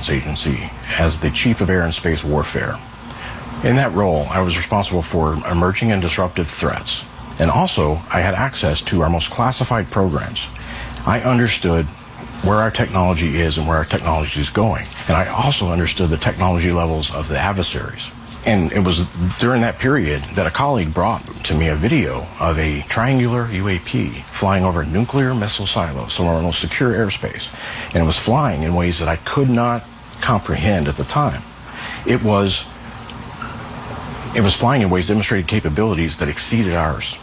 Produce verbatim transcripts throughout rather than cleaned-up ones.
Intelligence Agency as the Chief of Air and Space Warfare. In that role, I was responsible for emerging and disruptive threats. And also, I had access to our most classified programs. I understood where our technology is and where our technology is going. And I also understood the technology levels of the adversaries. And it was during that period that a colleague brought to me a video of a triangular U A P flying over nuclear missile silos, some of our most secure airspace. And it was flying in ways that I could not comprehend at the time. It was, it was flying in ways that demonstrated capabilities that exceeded ours.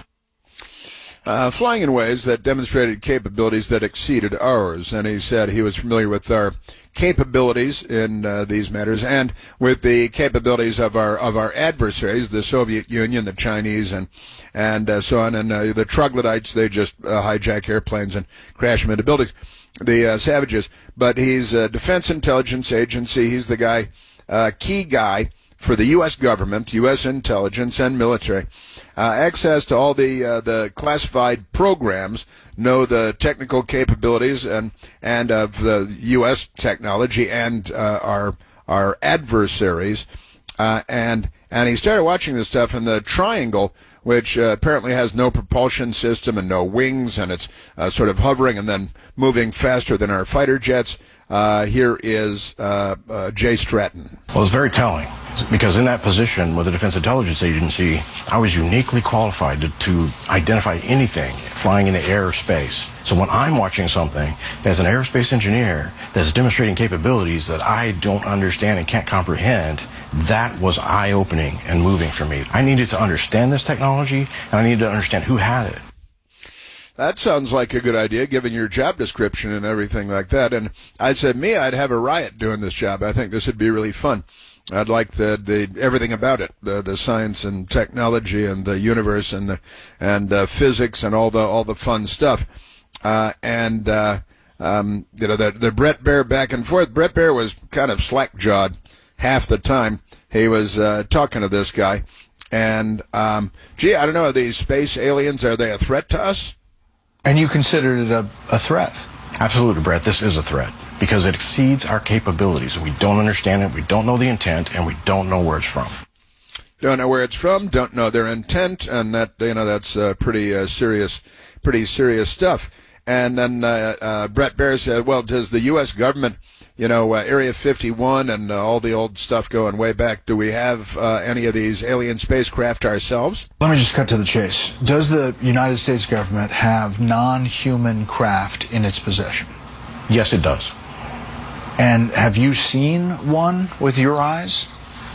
Uh, flying in ways that demonstrated capabilities that exceeded ours. And he said he was familiar with our capabilities in uh, these matters and with the capabilities of our of our adversaries, the Soviet Union, the Chinese, and and uh, so on. And uh, the troglodytes, they just uh, hijack airplanes and crash them into buildings, the uh, savages. But he's a Defense Intelligence Agency. He's the guy, uh, key guy for the U S government, U S intelligence, and military. Uh, access to all the uh, the classified programs, know the technical capabilities and and of the U S technology and uh, our our adversaries, uh, and and he started watching this stuff in the Triangle, which uh, apparently has no propulsion system and no wings, and it's uh, sort of hovering and then moving faster than our fighter jets. Uh, here is uh, uh, Jay Stratton. Well, it's very telling, because in that position with the Defense Intelligence Agency, I was uniquely qualified to, to identify anything flying in the air or space. So when I'm watching something as an aerospace engineer that's demonstrating capabilities that I don't understand and can't comprehend, that was eye-opening and moving for me. I needed to understand this technology, and I needed to understand who had it. That sounds like a good idea, given your job description and everything like that. And I said, me, I'd have a riot doing this job. I think this would be really fun. I'd like the, the everything about it, the, the science and technology and the universe and the, and uh, physics and all the all the fun stuff. Uh, and uh, um, you know, the the Bret Baier back and forth. Bret Baier was kind of slack-jawed half the time. He was uh, talking to this guy, and um, gee, I don't know. Are these space aliens? Are they a threat to us? And you considered it a, a threat? Absolutely, Brett. This is a threat because it exceeds our capabilities. We don't understand it. We don't know the intent, and we don't know where it's from. Don't know where it's from. Don't know their intent, and that you know that's uh, pretty uh, serious, pretty serious stuff. And then uh, uh, Bret Baier said, "Well, does the U S government, you know, uh, Area fifty-one and uh, all the old stuff going way back, do we have uh, any of these alien spacecraft ourselves?" Let me just cut to the chase. Does the United States government have non-human craft in its possession? Yes, it does. And have you seen one with your eyes?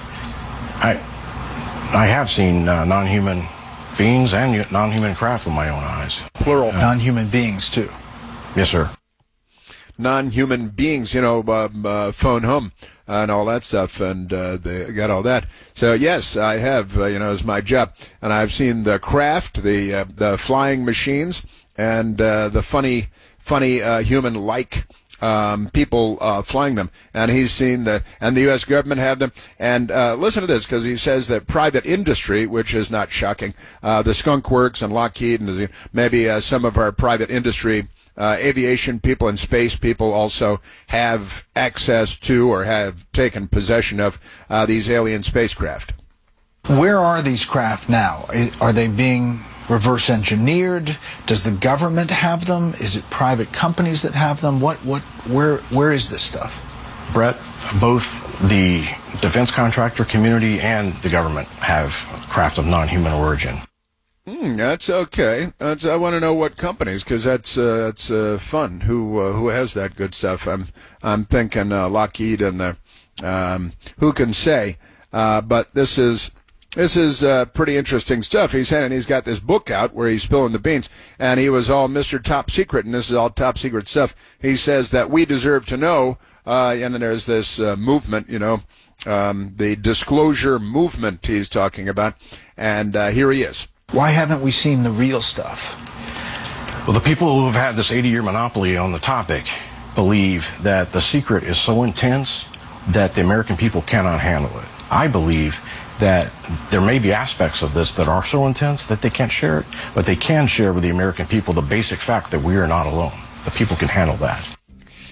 I, I have seen uh, non-human beings and non-human craft with my own eyes. Plural. Uh, non-human beings, too. Yes, sir. Non-human beings, you know, uh, uh, phone home and all that stuff, and uh, they got all that. So yes, I have, uh, you know, it's my job, and I've seen the craft, the uh, the flying machines, and uh, the funny, funny uh, human-like um, people uh, flying them. And he's seen the, and the U S government have them. And uh, listen to this, because he says that private industry, which is not shocking, uh, the Skunk Works and Lockheed, and maybe uh, some of our private industry. Uh, aviation people and space people also have access to or have taken possession of uh, these alien spacecraft. Where are these craft now? Are they being reverse engineered? Does the government have them? Is it private companies that have them? What, what, where, where is this stuff? Brett, both the defense contractor community and the government have craft of non-human origin. Mm, that's okay. That's, I want to know what companies, because that's uh, that's uh, fun. Who uh, who has that good stuff? I'm I'm thinking uh, Lockheed and the um, who can say? Uh, but this is this is uh, pretty interesting stuff. He's and he's got this book out where he's spilling the beans, and he was all Mister Top Secret, and this is all top secret stuff. He says that we deserve to know, uh, and then there's this uh, movement, you know, um, the disclosure movement he's talking about, and uh, here he is. Why haven't we seen the real stuff? Well, the people who have had this eighty-year monopoly on the topic believe that the secret is so intense that the American people cannot handle it. I believe that there may be aspects of this that are so intense that they can't share it, but they can share with the American people the basic fact that we are not alone. The people can handle that.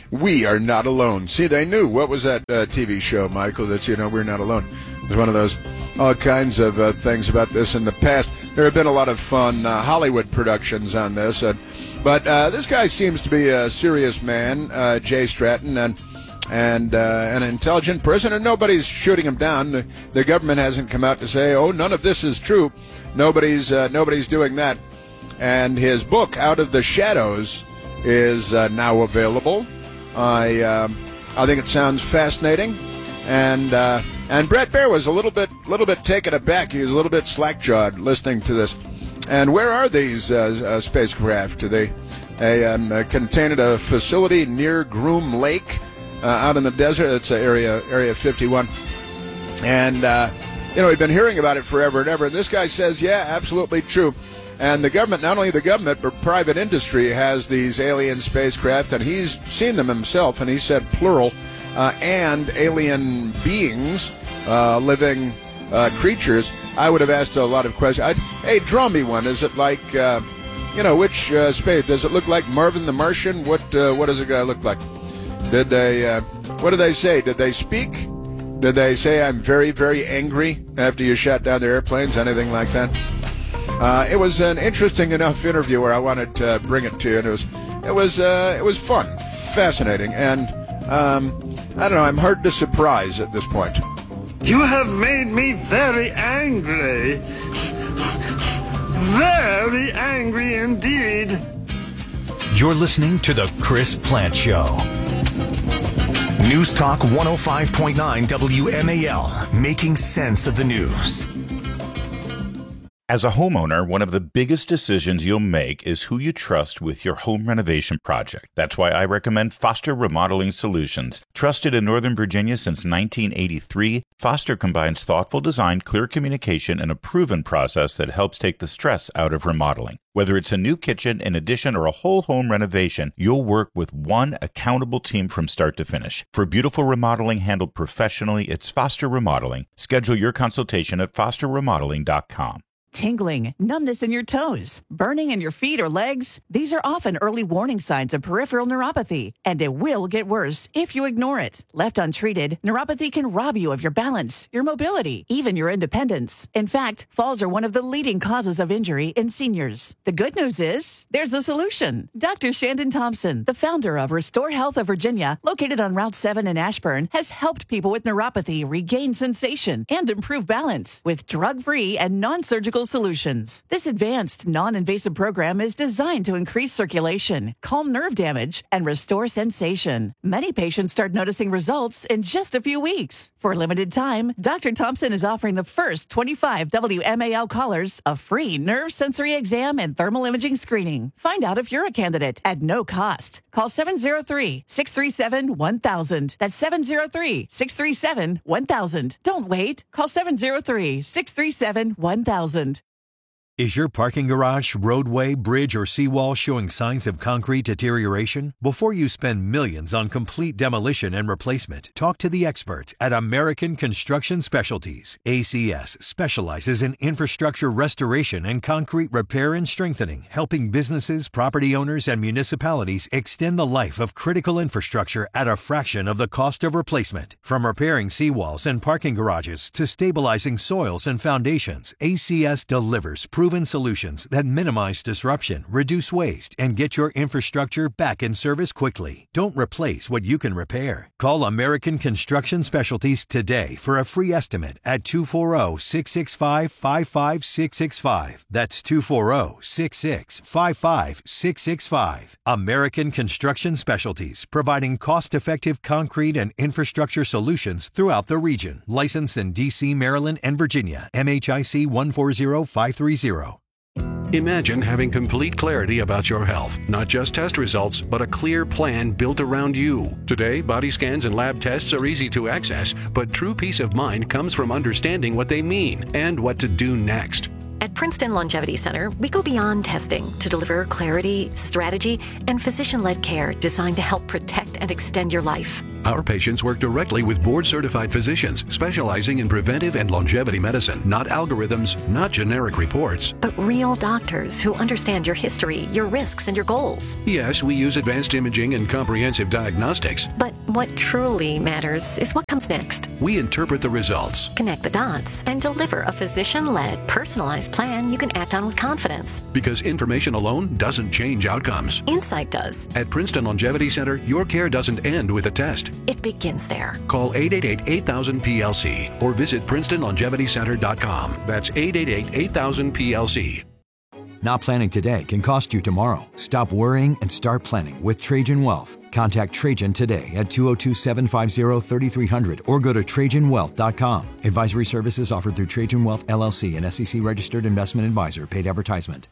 We are not alone. See, they knew. What was that uh, T V show, Michael, that, you know, we're not alone? It was one of those, all kinds of uh, things about this in the past. There have been a lot of fun uh, Hollywood productions on this. Uh, but uh, this guy seems to be a serious man, uh, Jay Stratton, and and uh, an intelligent person, and nobody's shooting him down. The, the government hasn't come out to say, oh, none of this is true. Nobody's uh, nobody's doing that. And his book, Out of the Shadows, is uh, now available. I uh, I think it sounds fascinating, and uh, and Bret Baier was a little bit little bit taken aback. He was a little bit slack-jawed listening to this. And where are these uh, uh, spacecraft? Do they they um, uh, contain at a facility near Groom Lake? Uh, out in the desert. It's uh, area area fifty-one. And, uh, you know, we've been hearing about it forever and ever. And this guy says, yeah, absolutely true. And the government, not only the government, but private industry has these alien spacecraft, and he's seen them himself, and he said plural, uh, and alien beings, uh, living uh, creatures. I would have asked a lot of questions. I'd, hey, draw me one. Is it like, uh, you know, which uh, space? Does it look like Marvin the Martian? What, uh, what does it guy look like? Did they, uh, what did they say? Did they speak? Did they say, I'm very, very angry after you shot down their airplanes? Anything like that? Uh, it was an interesting enough interview where I wanted to bring it to you, and it was, it was, uh, it was fun, fascinating, and, um, I don't know, I'm hard to surprise at this point. You have made me very angry. Very angry indeed. You're listening to The Chris Plante Show. News Talk one oh five point nine W M A L, making sense of the news. As a homeowner, one of the biggest decisions you'll make is who you trust with your home renovation project. That's why I recommend Foster Remodeling Solutions. Trusted in Northern Virginia since nineteen eighty-three, Foster combines thoughtful design, clear communication, and a proven process that helps take the stress out of remodeling. Whether it's a new kitchen, an addition, or a whole home renovation, you'll work with one accountable team from start to finish. For beautiful remodeling handled professionally, it's Foster Remodeling. Schedule your consultation at foster remodeling dot com. Tingling, numbness in your toes, burning in your feet or legs. These are often early warning signs of peripheral neuropathy, and it will get worse if you ignore it. Left untreated, neuropathy can rob you of your balance, your mobility, even your independence. In fact, falls are one of the leading causes of injury in seniors. The good news is, there's a solution. Doctor Shandon Thompson, the founder of Restore Health of Virginia, located on Route seven in Ashburn, has helped people with neuropathy regain sensation and improve balance with drug-free and non-surgical solutions. This advanced, non-invasive program is designed to increase circulation, calm nerve damage, and restore sensation. Many patients start noticing results in just a few weeks. For a limited time, Doctor Thompson is offering the first twenty-five W M A L callers a free nerve sensory exam and thermal imaging screening. Find out if you're a candidate at no cost. Call seven oh three, six three seven, one thousand. That's seven oh three, six three seven, one thousand. Don't wait. Call seven oh three, six three seven, one thousand. Is your parking garage, roadway, bridge, or seawall showing signs of concrete deterioration? Before you spend millions on complete demolition and replacement, talk to the experts at American Construction Specialties. A C S specializes in infrastructure restoration and concrete repair and strengthening, helping businesses, property owners, and municipalities extend the life of critical infrastructure at a fraction of the cost of replacement. From repairing seawalls and parking garages to stabilizing soils and foundations, A C S delivers proven solutions that minimize disruption, reduce waste, and get your infrastructure back in service quickly. Don't replace what you can repair. Call American Construction Specialties today for a free estimate at two four zero, six six five, five five six six five. That's two four zero, six six five five six six five. American Construction Specialties, providing cost-effective concrete and infrastructure solutions throughout the region. Licensed in D C, Maryland, and Virginia. M H I C one four zero five three zero. Imagine having complete clarity about your health, not just test results, but a clear plan built around you. Today, body scans and lab tests are easy to access, but true peace of mind comes from understanding what they mean and what to do next. At Princeton Longevity Center, we go beyond testing to deliver clarity, strategy, and physician-led care designed to help protect and extend your life. Our patients work directly with board-certified physicians specializing in preventive and longevity medicine, not algorithms, not generic reports. But real doctors who understand your history, your risks, and your goals. Yes, we use advanced imaging and comprehensive diagnostics. But what truly matters is what comes next. We interpret the results, connect the dots, and deliver a physician-led, personalized plan you can act on with confidence. Because information alone doesn't change outcomes. Insight does. At Princeton Longevity Center, your care doesn't end with a test. It begins there. Call eight eight eight, eight thousand, P L C or visit Princeton Longevity Center dot com. That's eight eight eight, eight thousand, P L C. Not planning today can cost you tomorrow. Stop worrying and start planning with Trajan Wealth. Contact Trajan today at two oh two, seven five zero, three three zero zero or go to Trajan Wealth dot com. Advisory services offered through Trajan Wealth, L L C, an S E C-registered investment advisor. Paid advertisement.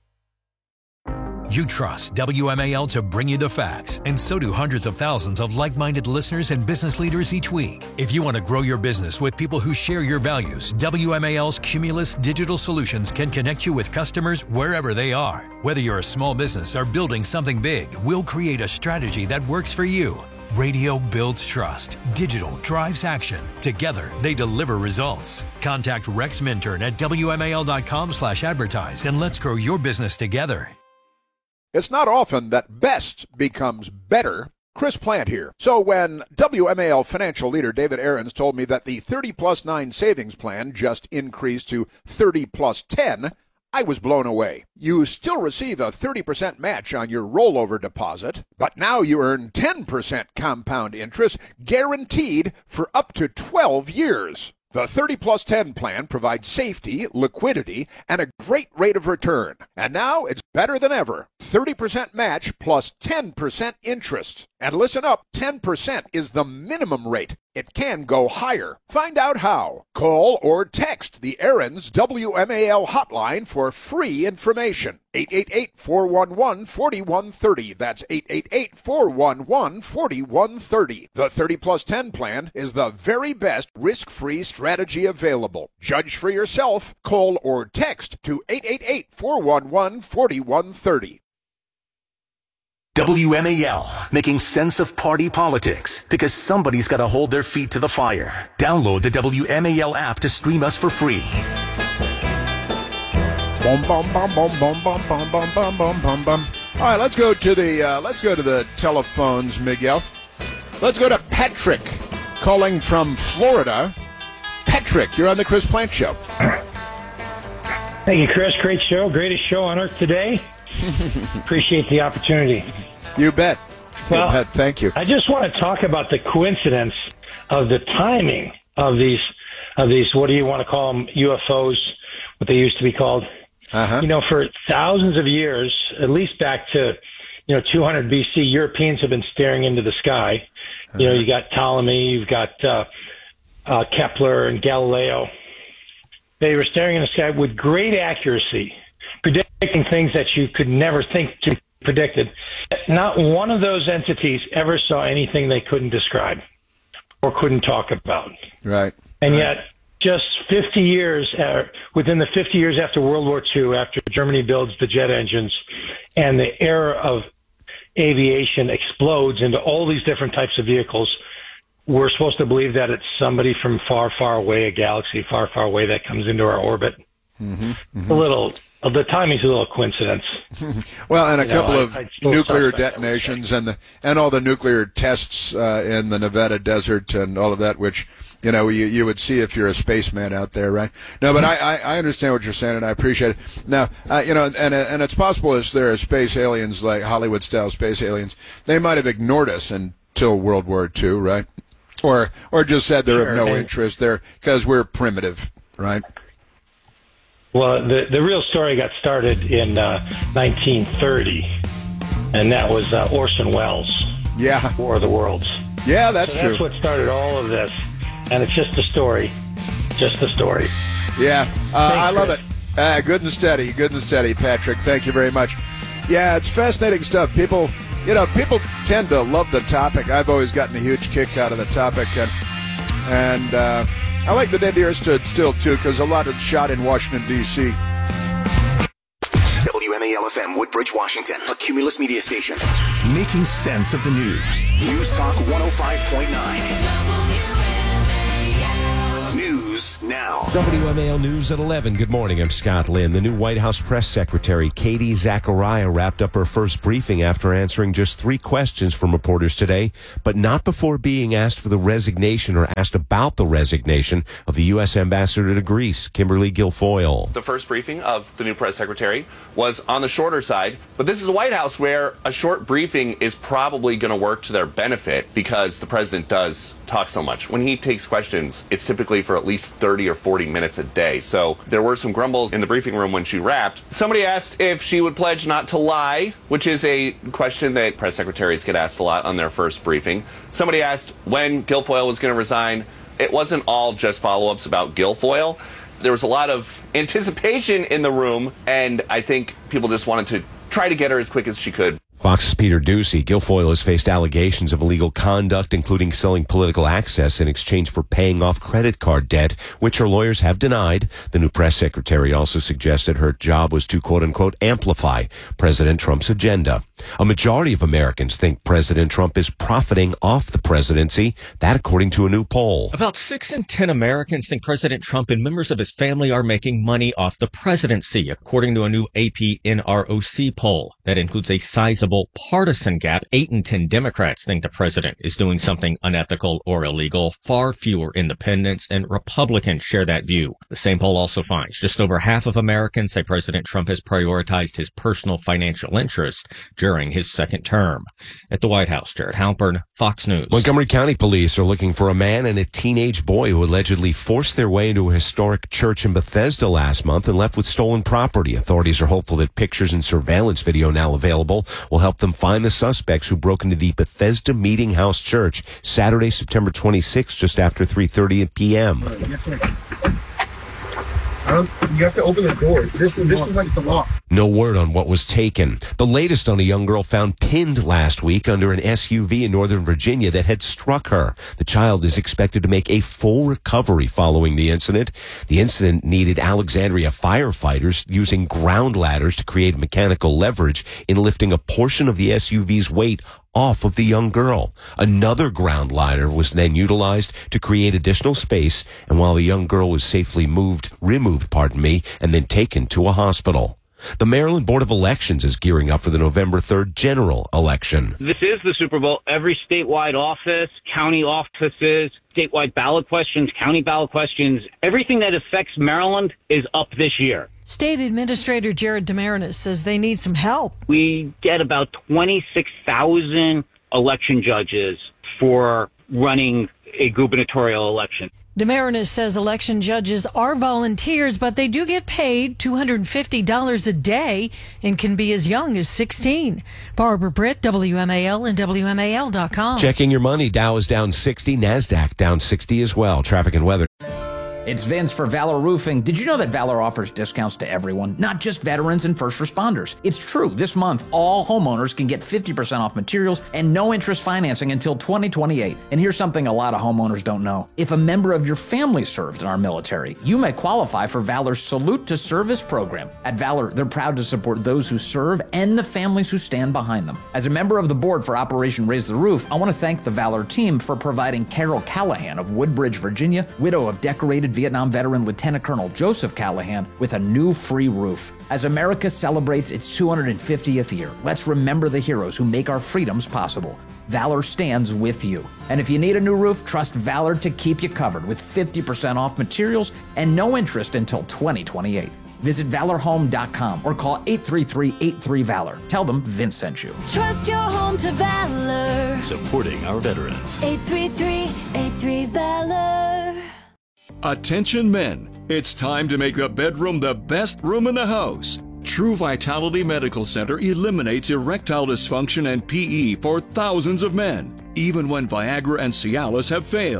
You trust W M A L to bring you the facts, and so do hundreds of thousands of like-minded listeners and business leaders each week. If you want to grow your business with people who share your values, W M A L's Cumulus Digital Solutions can connect you with customers wherever they are. Whether you're a small business or building something big, we'll create a strategy that works for you. Radio builds trust. Digital drives action. Together, they deliver results. Contact Rex Minturn at W M A L dot com slash advertise and let's grow your business together. It's not often that best becomes better. Chris Plant here. So when W M A L financial leader David Ahrens told me that the thirty plus nine savings plan just increased to thirty plus ten, I was blown away. You still receive a thirty percent match on your rollover deposit, but now you earn ten percent compound interest guaranteed for up to twelve years. The thirty plus ten plan provides safety, liquidity, and a great rate of return. And now it's better than ever. thirty percent match plus ten percent interest. And listen up, ten percent is the minimum rate. It can go higher. Find out how. Call or text the Ahrens W M A L hotline for free information. eight eight eight, four one one, four one three zero. That's eight eight eight, four one one, four one three zero. The thirty plus ten plan is the very best risk-free strategy available. Judge for yourself. Call or text to eight eight eight, four one one, four one three zero. W M A L, making sense of party politics, because somebody's got to hold their feet to the fire. Download the W M A L app to stream us for free. Bum, bum, bum, bum, bum, bum, bum, bum, bum, bum, bum, bum. All right, let's go to the uh, let's go to the telephones, Miguel. Let's go to Patrick, calling from Florida. Patrick, you're on the Chris Plant Show. Thank you, Chris. Great show. Greatest show on earth today. Appreciate the opportunity. You bet. Well, you bet. Thank you. I just want to talk about the coincidence of the timing of these, of these, what do you want to call them, U F Os, what they used to be called. Uh-huh. You know, for thousands of years, at least back to, you know, two hundred B C, Europeans have been staring into the sky. Uh-huh. You know, you got Ptolemy, you've got uh, uh, Kepler and Galileo. They were staring in the sky with great accuracy, predicting things that you could never think to be predicted. Not one of those entities ever saw anything they couldn't describe or couldn't talk about. Right. And right. yet, just fifty years, uh, within the fifty years after World War Two, after Germany builds the jet engines and the era of aviation explodes into all these different types of vehicles, we're supposed to believe that it's somebody from far, far away, a galaxy far, far away that comes into our orbit. Mm-hmm, mm-hmm. It's a little, the timing's a little coincidence. Well, and a you couple know, of I, I nuclear detonations and the, and all the nuclear tests uh, in the Nevada desert and all of that, which, you know, you, you would see if you're a spaceman out there, right? No, but I, I, I understand what you're saying, and I appreciate it. Now, uh, you know, and and it's possible if there are space aliens, like Hollywood-style space aliens, they might have ignored us until World War Two, right? Or or just said they're Sure, of no and- interest there because we're primitive, right? Well, the the real story got started in uh, nineteen thirty, and that was uh, Orson Welles. Yeah. War of the Worlds. Yeah, that's so true. That's what started all of this, and it's just a story, just a story. Yeah, uh, Thanks, I love Chris. it. Uh, good and steady, good and steady, Patrick. Thank you very much. Yeah, it's fascinating stuff. People, you know, people tend to love the topic. I've always gotten a huge kick out of the topic, and and uh, I like the day the Earth stood still too, because a lot of shot in Washington D C W M A L F M, Woodbridge, Washington, a Cumulus media station. Making sense of the news. News Talk one oh five point nine. News now. W M A L News at eleven. Good morning. I'm Scott Lynn. The new White House press secretary, Katie Zachariah, wrapped up her first briefing after answering just three questions from reporters today, but not before being asked for the resignation or asked about the resignation of the U S ambassador to Greece, Kimberly Guilfoyle. The first briefing of the new press secretary was on the shorter side, but this is a White House where a short briefing is probably going to work to their benefit because the president does talk so much. When he takes questions, it's typically for at least thirty or forty minutes a day. So there were some grumbles in the briefing room when she wrapped. Somebody asked if she would pledge not to lie, which is a question that press secretaries get asked a lot on their first briefing. Somebody asked when Guilfoyle was going to resign. It wasn't all just follow-ups about Guilfoyle. There was a lot of anticipation in the room, and I think people just wanted to try to get her as quick as she could. Fox's Peter Doocy. Guilfoyle has faced allegations of illegal conduct, including selling political access in exchange for paying off credit card debt, which her lawyers have denied. The new press secretary also suggested her job was to, quote-unquote, amplify President Trump's agenda. A majority of Americans think President Trump is profiting off the presidency. That, according to a new poll. About six in ten Americans think President Trump and members of his family are making money off the presidency, according to a new A P N R O C poll. That includes a sizable partisan gap. Eight in ten Democrats think the president is doing something unethical or illegal. Far fewer independents and Republicans share that view. The same poll also finds just over half of Americans say President Trump has prioritized his personal financial interests during his second term. At the White House, Jared Halpern, Fox News. Montgomery County police are looking for a man and a teenage boy who allegedly forced their way into a historic church in Bethesda last month and left with stolen property. Authorities are hopeful that pictures and surveillance video now available will help them find the suspects who broke into the Bethesda Meeting House Church Saturday, September twenty-sixth, just after three thirty p.m. I don't, you have to open the door. This is this is like it's a lock. No word on what was taken. The latest on a young girl found pinned last week under an S U V in Northern Virginia that had struck her. The child is expected to make a full recovery following the incident. The incident needed Alexandria firefighters using ground ladders to create mechanical leverage in lifting a portion of the S U V's weight off of the young girl. Another ground ladder was then utilized to create additional space, and while the young girl was safely moved, removed, pardon me, and then taken to a hospital. The Maryland Board of Elections is gearing up for the November third general election. This is the Super Bowl. Every statewide office, county offices, statewide ballot questions, county ballot questions, everything that affects Maryland is up this year. State Administrator Jared Demarinis says they need some help. We get about twenty-six thousand election judges for running a gubernatorial election. Demarinis says election judges are volunteers, but they do get paid two hundred fifty dollars a day and can be as young as sixteen. Barbara Britt, W M A L and W M A L dot com. Checking your money. Dow is down sixty. NASDAQ down sixty as well. Traffic and weather. It's Vince for Valor Roofing. Did you know that Valor offers discounts to everyone, not just veterans and first responders? It's true. This month, all homeowners can get fifty percent off materials and no interest financing until twenty twenty-eight. And here's something a lot of homeowners don't know. If a member of your family served in our military, you may qualify for Valor's Salute to Service program. At Valor, they're proud to support those who serve and the families who stand behind them. As a member of the board for Operation Raise the Roof, I want to thank the Valor team for providing Carol Callahan of Woodbridge, Virginia, widow of decorated Vietnam veteran Lieutenant Colonel Joseph Callahan, with a new free roof. As America celebrates its two hundred fiftieth year, let's remember the heroes who make our freedoms possible. Valor stands with you. And if you need a new roof, trust Valor to keep you covered with fifty percent off materials and no interest until twenty twenty-eight. Visit valor home dot com or call eight three three, eight three, VALOR. Tell them Vince sent you. Trust your home to Valor. Supporting our veterans. eight three three, eight three, VALOR. Attention men, it's time to make the bedroom the best room in the house. True Vitality Medical Center eliminates erectile dysfunction and P E for thousands of men, even when Viagra and Cialis have failed.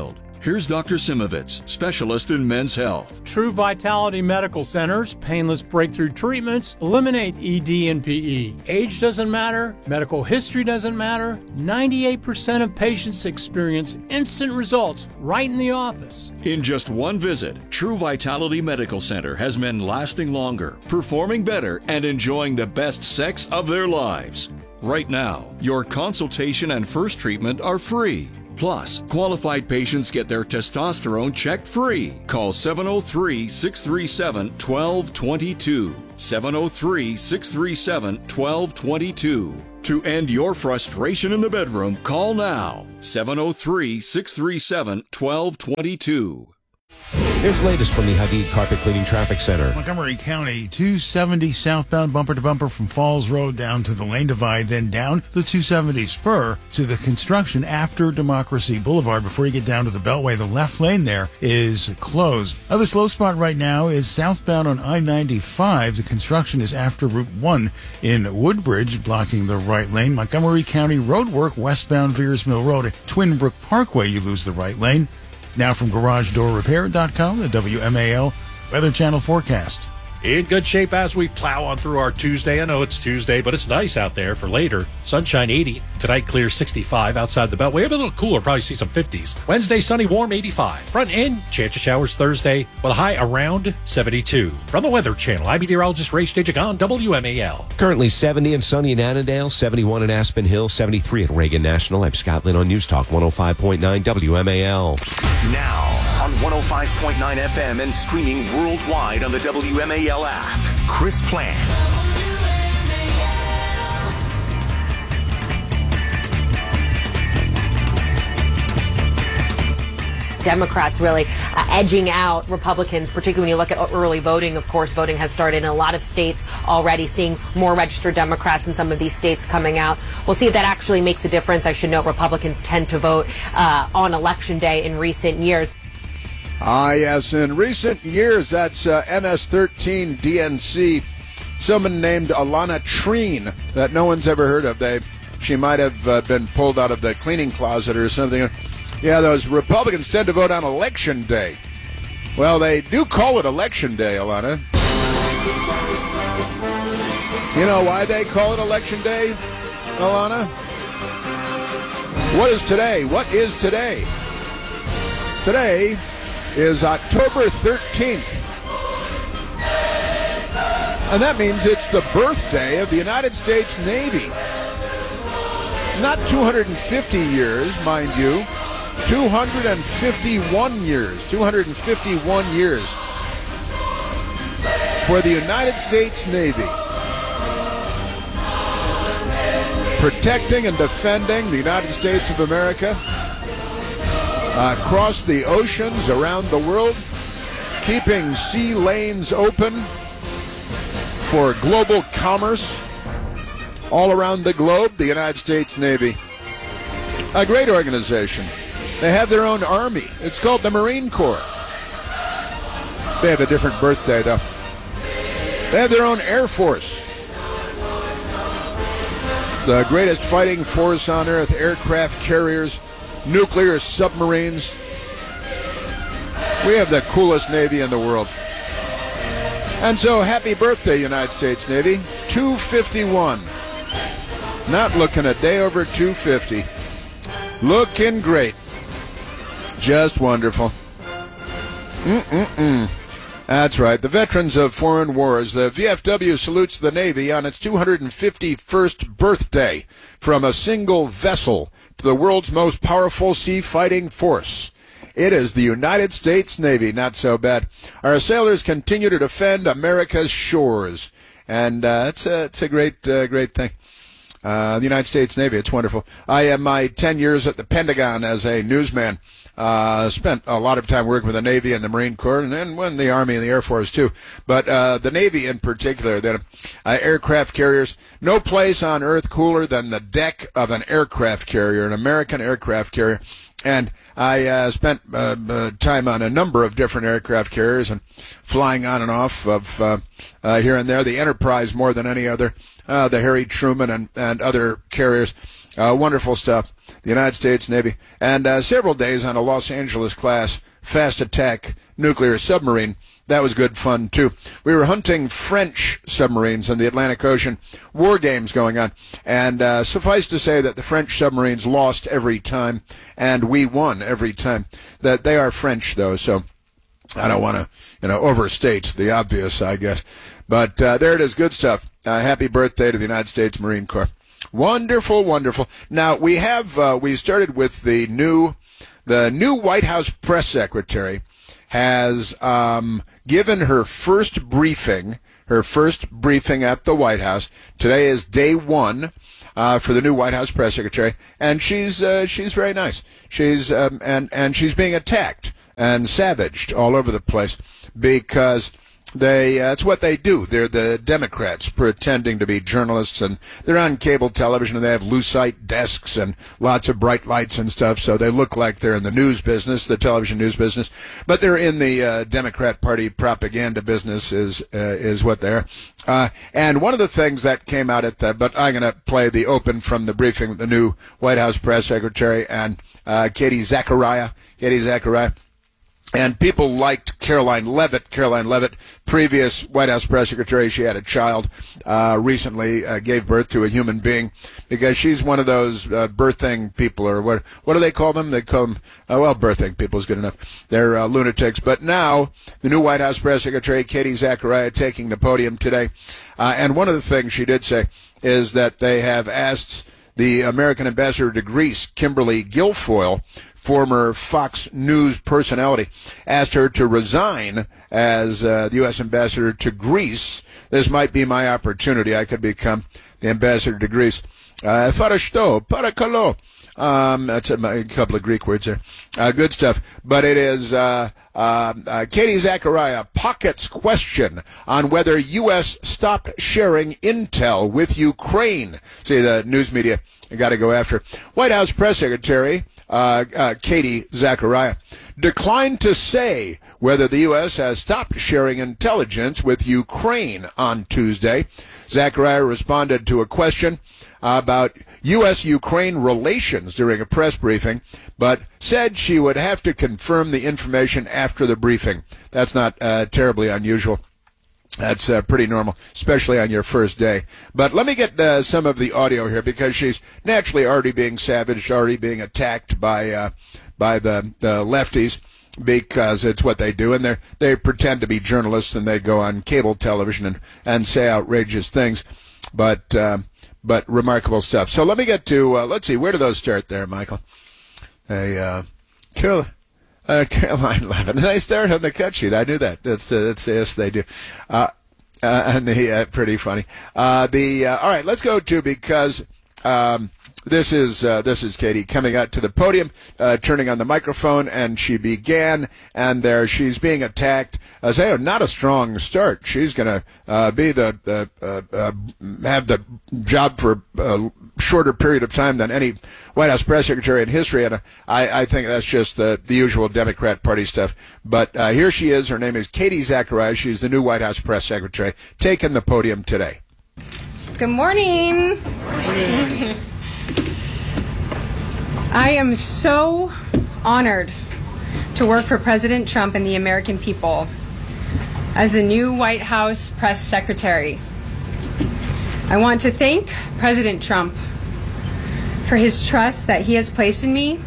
Here's Doctor Simovitz, specialist in men's health. True Vitality Medical Center's painless breakthrough treatments eliminate E D and P E. Age doesn't matter, medical history doesn't matter. ninety-eight percent of patients experience instant results right in the office. In just one visit, True Vitality Medical Center has men lasting longer, performing better, and enjoying the best sex of their lives. Right now, your consultation and first treatment are free. Plus, qualified patients get their testosterone checked free. Call seven oh three, six three seven, one two two two. seven oh three, six three seven, one two two two. To end your frustration in the bedroom, call now. seven oh three, six three seven, one two two two. Here's the latest from the Hadid Carpet Cleaning Traffic Center. Montgomery County, two seventy southbound bumper to bumper from Falls Road down to the lane divide, then down the two seventy spur to the construction after Democracy Boulevard. Before you get down to the Beltway, the left lane there is closed. Other slow spot right now is southbound on I ninety-five. The construction is after Route one in Woodbridge, blocking the right lane. Montgomery County road work westbound Veers Mill Road at Twin Brook Parkway. You lose the right lane. Now from Garage Door Repair dot com, the W M A L Weather Channel forecast. In good shape as we plow on through our Tuesday. I know it's Tuesday, but it's nice out there for later. Sunshine eighty. Tonight clear sixty-five outside the Beltway. A little cooler, probably see some fifties. Wednesday sunny, warm eighty-five. Front end, chance of showers Thursday with a high around seventy-two. From the Weather Channel, I'm meteorologist Ray Stajic on W M A L. Currently seventy and sunny in Annandale, seventy-one in Aspen Hill, seventy-three at Reagan National. I'm Scott Lynn on News Talk one oh five point nine W M A L. Now on one oh five point nine F M and streaming worldwide on the W M A L app, Chris Plant. Democrats really uh, edging out Republicans, particularly when you look at early voting. Of course, voting has started in a lot of states already, seeing more registered Democrats in some of these states coming out. We'll see if that actually makes a difference. I should note Republicans tend to vote uh, on Election Day in recent years. Ah, yes, in recent years, that's uh, M S thirteen D N C. Someone named Alana Treen that no one's ever heard of. They, she might have uh, been pulled out of the cleaning closet or something. Yeah, those Republicans tend to vote on Election Day. Well, they do call it Election Day, Alana. You know why they call it Election Day, Alana? What is today? What is today? Today is October thirteenth. And that means it's the birthday of the United States Navy. Not two hundred fifty years, mind you. two hundred fifty-one years. two hundred fifty-one years for the United States Navy. Protecting and defending the United States of America uh, across the oceans, around the world, keeping sea lanes open for global commerce all around the globe. The United States Navy, a great organization. They have their own army. It's called the Marine Corps. They have a different birthday, though. They have their own Air Force. The greatest fighting force on Earth, aircraft carriers, nuclear submarines. We have the coolest Navy in the world. And so, happy birthday, United States Navy. two fifty-one. Not looking a day over two fifty. Looking great. Just wonderful. Mm-mm-mm. That's right. The veterans of foreign wars. The V F W salutes the Navy on its two hundred fifty-first birthday from a single vessel to the world's most powerful sea fighting force. It is the United States Navy. Not so bad. Our sailors continue to defend America's shores. And uh, it's, a, it's a great, uh, great thing. Uh, the United States Navy, it's wonderful. I had my ten years at the Pentagon as a newsman. Uh, spent a lot of time working with the Navy and the Marine Corps, and then when the Army and the Air Force too. But uh, the Navy in particular, the uh, aircraft carriers, no place on Earth cooler than the deck of an aircraft carrier, an American aircraft carrier. And I uh, spent uh, uh, time on a number of different aircraft carriers and flying on and off of uh, uh, here and there. The Enterprise more than any other, uh, the Harry Truman and, and other carriers. Uh, wonderful stuff. the United States Navy, and uh, several days on a Los Angeles-class fast attack nuclear submarine. That was good fun, too. We were hunting French submarines in the Atlantic Ocean, war games going on. And uh, suffice to say that the French submarines lost every time, and we won every time. That they are French, though, so I don't want to, you know, overstate the obvious, I guess. But uh, there it is, good stuff. Uh, happy birthday to the United States Marine Corps. Wonderful, wonderful. Now, we have, uh, we started with the new, the new White House press secretary has um, given her first briefing, her first briefing at the White House. Today is day one uh, for the new White House press secretary, and she's uh, she's very nice. She's um, and and she's being attacked and savaged all over the place because they uh, that's what they do. They're the Democrats pretending to be journalists, and they're on cable television, and they have lucite desks and lots of bright lights and stuff, so they look like they're in the news business, the television news business, but they're in the uh, Democrat Party propaganda business is uh, is what they're. Uh, and one of the things that came out at the, but I'm going to play the open from the briefing with the new White House press secretary and uh, Katie Zachariah, Katie Zachariah. And people liked Caroline Leavitt. Caroline Leavitt, previous White House press secretary, she had a child uh, recently, uh, gave birth to a human being, because she's one of those uh, birthing people, or what what do they call them? They call them, uh, well, birthing people is good enough. They're uh, lunatics. But now, the new White House press secretary, Katie Zachariah, taking the podium today. Uh, and one of the things she did say is that they have asked the American ambassador to Greece, Kimberly Guilfoyle, former Fox News personality, asked her to resign as uh, the U S ambassador to Greece. This might be my opportunity. I could become the ambassador to Greece. Farashto, parakalo. Um, that's a, a couple of Greek words there. Uh, good stuff. But it is uh, uh, uh, Katie Zachariah Pocket's question on whether U S stopped sharing intel with Ukraine. See, the news media got to go after. White House press secretary uh, uh, Katie Zachariah declined to say whether the U S has stopped sharing intelligence with Ukraine on Tuesday. Zachariah responded to a question about U S Ukraine relations during a press briefing, but said she would have to confirm the information after the briefing. That's not uh, terribly unusual. That's uh, pretty normal, especially on your first day. But let me get uh, some of the audio here, because she's naturally already being savaged, already being attacked by uh, by the, the lefties, because it's what they do, and they they pretend to be journalists, and they go on cable television and, and say outrageous things, but uh, but remarkable stuff. So let me get to uh, let's see, where do those start there, Michael? Hey, uh, Carol. Uh, Caroline Leavitt. They start on the cut sheet. I knew that. That's, uh, that's yes, they do. Uh, uh, and the uh, pretty funny. Uh, the uh, all right, let's go to, because um, this is uh, this is Katie coming out to the podium, uh, turning on the microphone, and she began, and there she's being attacked. Uh, say, not a strong start. She's going to uh, be the uh, uh, uh, have the job for a shorter period of time than any White House press secretary in history, and I, I think that's just the, the usual Democrat Party stuff. But uh, here she is. Her name is Katie Zachariah. She's the new White House press secretary, taking the podium today. Good morning. Morning. I am so honored to work for President Trump and the American people as the new White House press secretary. I want to thank President Trump for his trust that he has placed in me.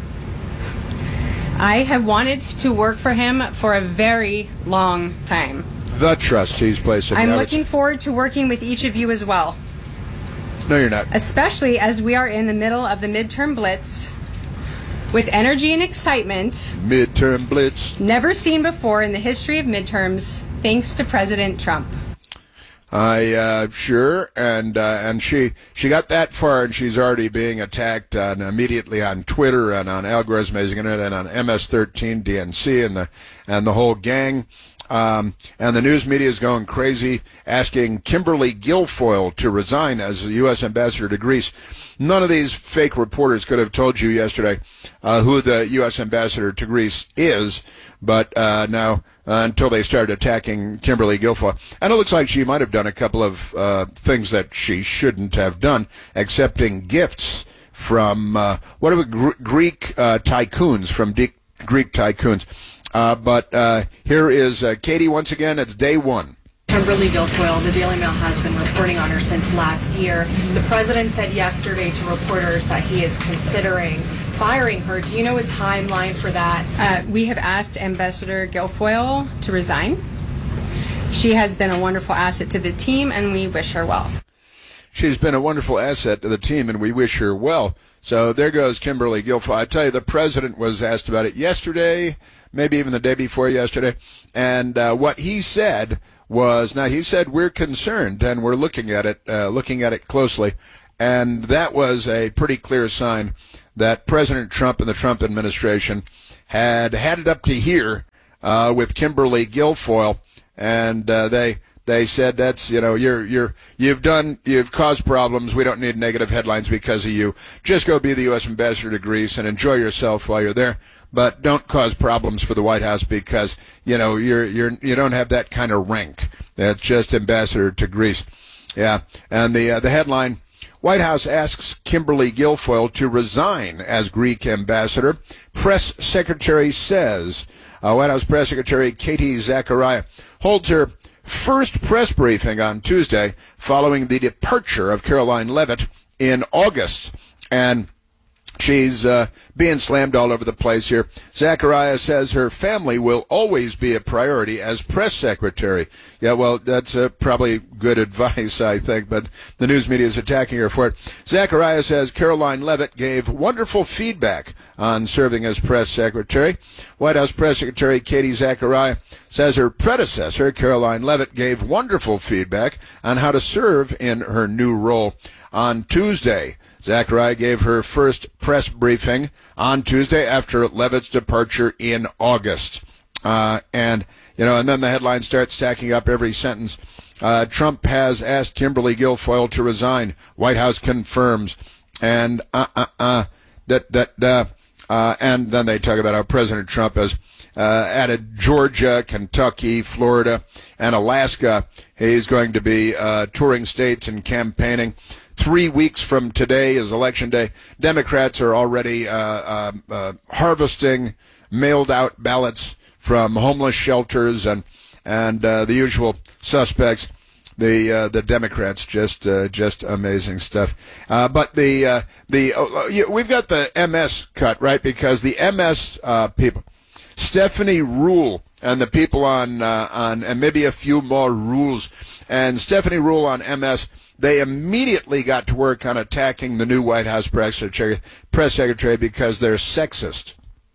I have wanted to work for him for a very long time. The trust he's placed in me. I'm looking forward to working with each of you as well. No, you're not. Especially as we are in the middle of the midterm blitz with energy and excitement. Midterm blitz. Never seen before in the history of midterms, thanks to President Trump. I uh, sure, and uh, and she she got that far, and she's already being attacked on, immediately on Twitter and on Algorithm Internet and on M S thirteen, D N C, and the and the whole gang. Um, and the news media is going crazy, asking Kimberly Guilfoyle to resign as the U S ambassador to Greece. None of these fake reporters could have told you yesterday uh, who the U S ambassador to Greece is, but uh, now uh, until they started attacking Kimberly Guilfoyle. And it looks like she might have done a couple of uh, things that she shouldn't have done, accepting gifts from uh, what are we, Gr- Greek uh, tycoons, from de- Greek tycoons. Uh, but uh, here is uh, Katie once again. It's day one. Kimberly Guilfoyle, the Daily Mail has been reporting on her since last year. The president said yesterday to reporters that he is considering firing her. Do you know a timeline for that? Uh, we have asked Ambassador Guilfoyle to resign. She has been a wonderful asset to the team, and we wish her well. She's been a wonderful asset to the team, and we wish her well. So there goes Kimberly Guilfoyle. I tell you, the president was asked about it yesterday, maybe even the day before yesterday, and uh, what he said was, now he said we're concerned and we're looking at it, uh, looking at it closely, and that was a pretty clear sign that President Trump and the Trump administration had had it up to here uh, with Kimberly Guilfoyle, and uh, they they said that's you know you're you're you've done you've caused problems. We don't need negative headlines because of you. Just go be the U S ambassador to Greece and enjoy yourself while you're there. But don't cause problems for the White House because, you know, you're, you're, you don't have that kind of rank. That's just ambassador to Greece. Yeah. And the, uh, the headline, White House asks Kimberly Guilfoyle to resign as Greek ambassador. Press secretary says, uh, White House press secretary Katie Zachariah holds her first press briefing on Tuesday following the departure of Caroline Leavitt in August. And she's uh, being slammed all over the place here. Zachariah says her family will always be a priority as press secretary. Yeah, well, that's uh, probably good advice, I think, but the news media is attacking her for it. Zachariah says Caroline Leavitt gave wonderful feedback on serving as press secretary. White House press secretary Katie Zachariah says her predecessor, Caroline Leavitt, gave wonderful feedback on how to serve in her new role. On Tuesday, Zachariah gave her first press briefing on Tuesday after Leavitt's departure in August. Uh, and, you know, and then the headlines start stacking up every sentence. Uh, Trump has asked Kimberly Guilfoyle to resign. White House confirms. And, uh, uh, uh, that, that, uh, uh, and then they talk about how President Trump has, uh, added Georgia, Kentucky, Florida, and Alaska. He's going to be, uh, touring states and campaigning. Three weeks from today is Election Day. Democrats are already uh, uh, uh, harvesting mailed-out ballots from homeless shelters and and uh, the usual suspects. The uh, the Democrats just uh, just amazing stuff. Uh, but the uh, the uh, we've got the M S cut right because the M S uh, people, Stephanie Ruhle and the people on uh, on and maybe a few more Ruhles and Stephanie Ruhle on M S. They immediately got to work on attacking the new White House press secretary, press secretary because they're sexist.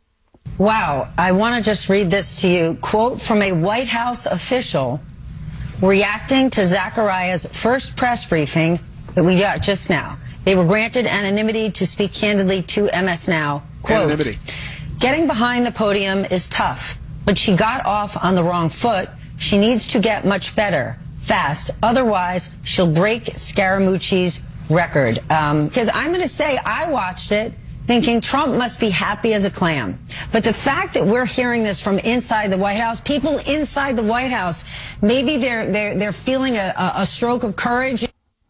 Wow. I want to just read this to you. Quote from a White House official reacting to Zachariah's first press briefing that we got just now. They were granted anonymity to speak candidly to M S Now. Quote, anonymity. Getting behind the podium is tough, but she got off on the wrong foot. She needs to get much better. Fast. Otherwise, she'll break Scaramucci's record. Because um, I'm going to say I watched it thinking Trump must be happy as a clam. But the fact that we're hearing this from inside the White House, people inside the White House, maybe they're they're they're feeling a, a stroke of courage.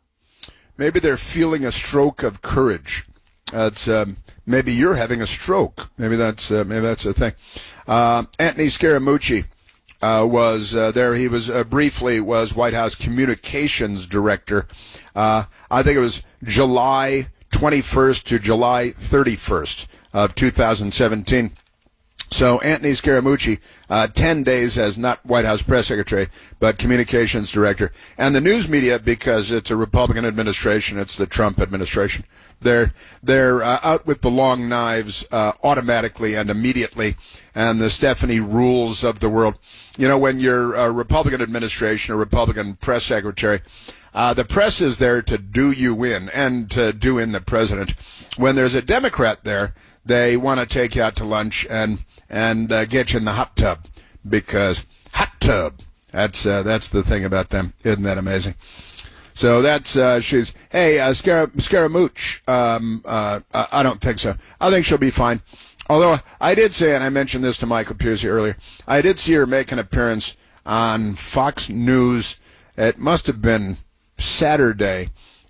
Maybe they're feeling a stroke of courage. That's um, maybe you're having a stroke. Maybe that's uh, maybe that's a thing. Uh, Anthony Scaramucci. Uh, was uh, there. He was uh, briefly was White House communications director. Uh, I think it was July twenty-first to July thirty-first of two thousand seventeen. So Anthony Scaramucci, uh, ten days as not White House press secretary, but communications director. And the news media, because it's a Republican administration, it's the Trump administration, they're they're uh, out with the long knives uh, automatically and immediately. And the Stephanie Ruhles of the world. You know, when you're a Republican administration, a Republican press secretary, uh, the press is there to do you in and to do in the president. When there's a Democrat there, they want to take you out to lunch and and uh, get you in the hot tub because hot tub. That's uh, that's the thing about them. Isn't that amazing? So that's uh, she's hey uh, Scar- Scaramouche. Um, uh, I don't think so. I think she'll be fine. Although I did say, and I mentioned this to Michael Piercy earlier, I did see her make an appearance on Fox News. It must have been Saturday,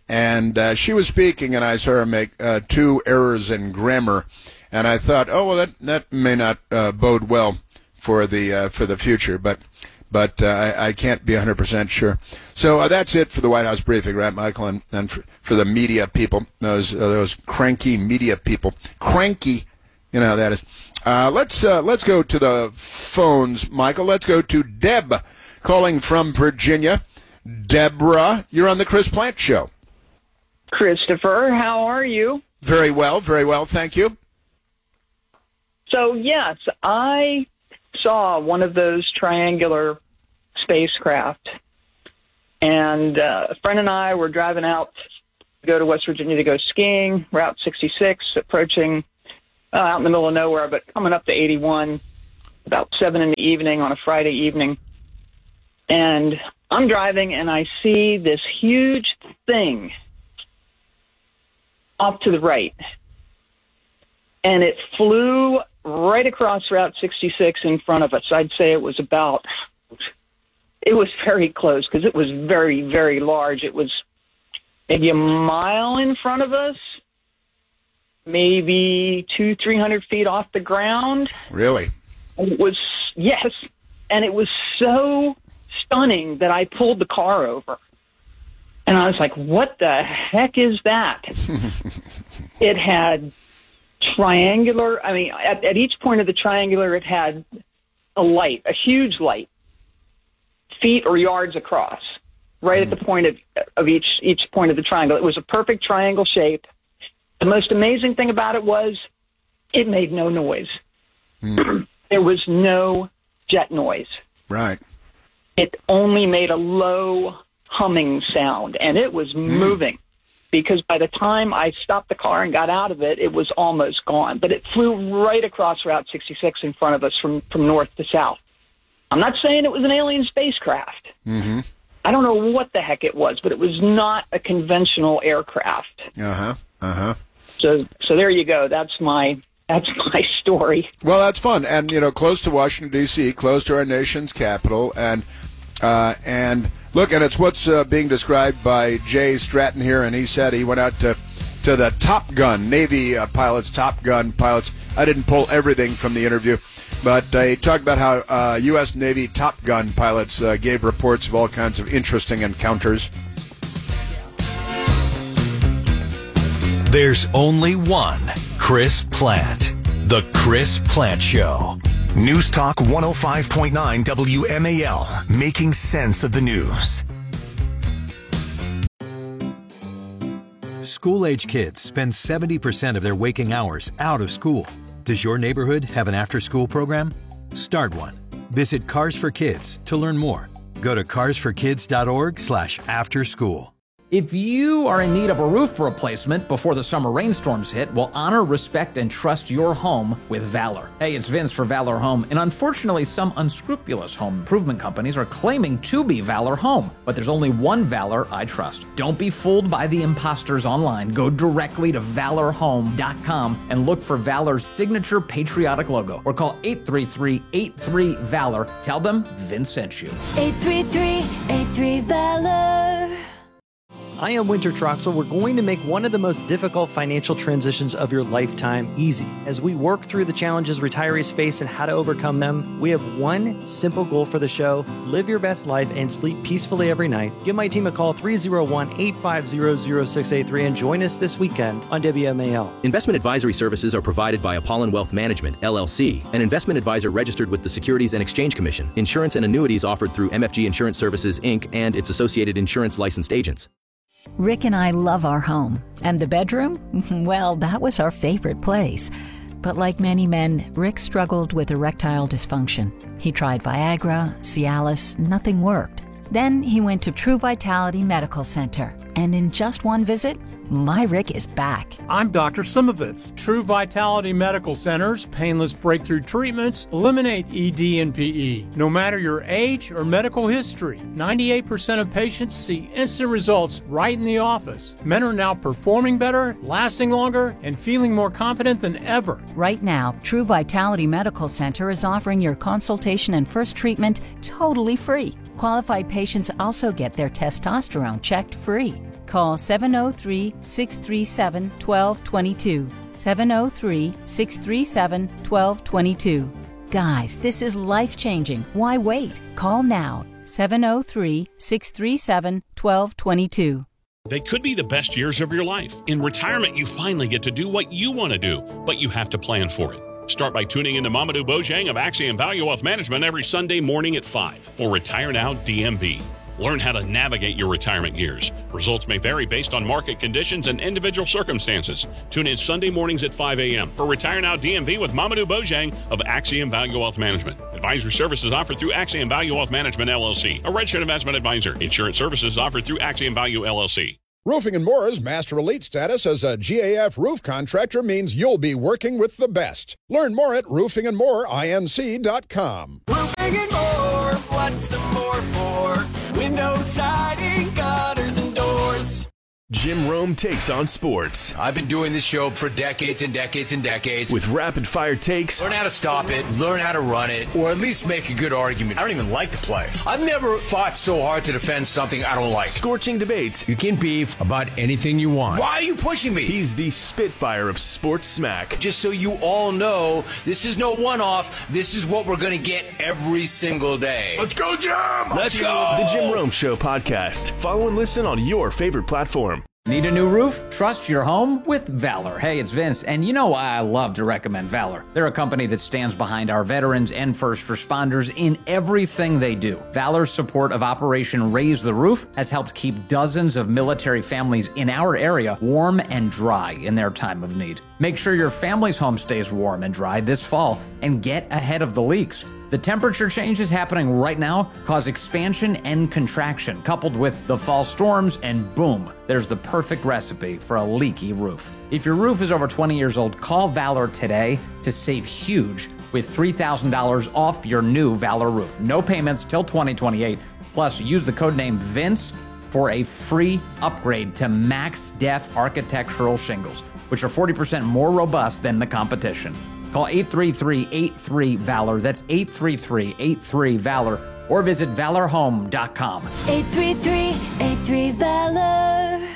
and uh, she was speaking, and I saw her make uh, two errors in grammar, and I thought, oh, well, that that may not uh, bode well for the uh, for the future, but but uh, I, I can't be one hundred percent sure. So uh, that's it for the White House briefing, right, Michael, and, and for, for the media people, those uh, those cranky media people, cranky, you know how that is. Uh, let's uh, let's go to the phones, Michael. Let's go to Deb, calling from Virginia. Deborah, you're on the Chris Plante Show. Christopher, how are you? Very well, very well, thank you. So, yes, I saw one of those triangular spacecraft, and uh, a friend and I were driving out to go to West Virginia to go skiing, Route sixty-six, approaching uh, out in the middle of nowhere, but coming up to eighty-one, about seven in the evening on a Friday evening. And I'm driving, and I see this huge thing off to the right, and it flew right across Route sixty-six in front of us. I'd say it was about, it was very close because it was very, very large. It was maybe a mile in front of us, maybe two, three hundred feet off the ground. Really? It was, yes, and it was so stunning that I pulled the car over. And I was like, what the heck is that? It had triangular, I mean, at, at each point of the triangular, it had a light, a huge light, feet or yards across, right mm. at the point of, of each, each point of the triangle. It was a perfect triangle shape. The most amazing thing about it was it made no noise. Mm. There was no jet noise. Right. It only made a low humming sound, and it was mm. moving, because by the time I stopped the car and got out of it, it was almost gone. But it flew right across Route sixty-six in front of us from, from north to south. I'm not saying it was an alien spacecraft. Mm-hmm. I don't know what the heck it was, but it was not a conventional aircraft. Uh-huh, uh-huh. So, so there you go. That's my... That's my story. Well, that's fun. And, you know, close to Washington, D C, close to our nation's capital. And, uh, and look, and it's what's uh, being described by Jay Stratton here. And he said he went out to, to the Top Gun, Navy uh, pilots, Top Gun pilots. I didn't pull everything from the interview, but uh, he talked about how uh, U S. Navy Top Gun pilots uh, gave reports of all kinds of interesting encounters. There's only one Chris Plante. The Chris Plante Show. News Talk one oh five point nine W M A L. Making sense of the news. School-age kids spend seventy percent of their waking hours out of school. Does your neighborhood have an after-school program? Start one. Visit Cars for Kids to learn more. Go to cars for kids dot org slash after school. If you are in need of a roof replacement before the summer rainstorms hit, well, honor, respect, and trust your home with Valor. Hey, it's Vince for Valor Home, and unfortunately, some unscrupulous home improvement companies are claiming to be Valor Home, but there's only one Valor I trust. Don't be fooled by the imposters online. Go directly to valor home dot com and look for Valor's signature patriotic logo, or call eight three three, eight three, VALOR. Tell them Vince sent you. eight three three, eight three, VALOR. I am Winter Troxel. We're going to make one of the most difficult financial transitions of your lifetime easy. As we work through the challenges retirees face and how to overcome them, we have one simple goal for the show: live your best life and sleep peacefully every night. Give my team a call, three oh one, eight five zero, zero six eight three, and join us this weekend on W M A L. Investment advisory services are provided by Apollon Wealth Management, L L C, an investment advisor registered with the Securities and Exchange Commission. Insurance and annuities offered through M F G Insurance Services, Incorporated, and its associated insurance licensed agents. Rick and I love our home. And the bedroom? Well, that was our favorite place. But like many men, Rick struggled with erectile dysfunction. He tried Viagra, Cialis, nothing worked. Then he went to True Vitality Medical Center. And in just one visit, my Rick is back. I'm Doctor Simovitz. True Vitality Medical Center's painless breakthrough treatments eliminate E D and P E. No matter your age or medical history, ninety-eight percent of patients see instant results right in the office. Men are now performing better, lasting longer, and feeling more confident than ever. Right now, True Vitality Medical Center is offering your consultation and first treatment totally free. Qualified patients also get their testosterone checked free. Call seven oh three, six three seven, one two two two. seven oh three, six three seven, one two two two. Guys, this is life-changing. Why wait? Call now. seven oh three, six three seven, one two two two. They could be the best years of your life. In retirement, you finally get to do what you want to do, but you have to plan for it. Start by tuning in to Mamadou Bojang of Axiom Value Wealth Management every Sunday morning at five for Retire Now D M V. Learn how to navigate your retirement years. Results may vary based on market conditions and individual circumstances. Tune in Sunday mornings at five a.m. for Retire Now D M V with Mamadou Bojang of Axiom Value Wealth Management. Advisory services offered through Axiom Value Wealth Management, L L C, a registered investment advisor. Insurance services offered through Axiom Value, L L C. Roofing and More's Master Elite status as a G A F roof contractor means you'll be working with the best. Learn more at roofing and more inc dot com. Roofing and More, what's the more for? Windows, siding, gutters, and doors. Jim Rome takes on sports. I've been doing this show for decades and decades and decades. With rapid-fire takes. Learn how to stop it, learn how to run it, or at least make a good argument. I don't even like to play. I've never fought so hard to defend something I don't like. Scorching debates. You can beef about anything you want. Why are you pushing me? He's the Spitfire of sports smack. Just so you all know, this is no one-off. This is what we're going to get every single day. Let's go, Jim! Let's go! The Jim Rome Show podcast. Follow and listen on your favorite platform. Need a new roof? Trust your home with Valor. Hey, it's Vince, and you know why I love to recommend Valor. They're a company that stands behind our veterans and first responders in everything they do. Valor's support of Operation Raise the Roof has helped keep dozens of military families in our area warm and dry in their time of need. Make sure your family's home stays warm and dry this fall and get ahead of the leaks. The temperature changes happening right now cause expansion and contraction, coupled with the fall storms, and boom, there's the perfect recipe for a leaky roof. If your roof is over twenty years old, call Valor today to save huge with three thousand dollars off your new Valor roof. No payments till twenty twenty-eight. Plus, use the code name Vince for a free upgrade to Max Def architectural shingles, which are forty percent more robust than the competition. Call eight three three, eight three, VALOR. That's eight three three, eight three, VALOR. Or visit valor home dot com. eight three three, eight three, VALOR.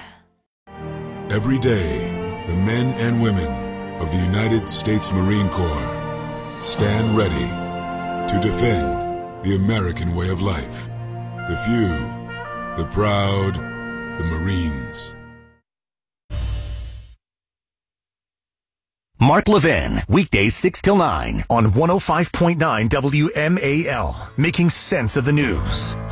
Every day, the men and women of the United States Marine Corps stand ready to defend the American way of life. The few, the proud, the Marines. Mark Levin, weekdays six till nine on one oh five point nine W M A L, making sense of the news.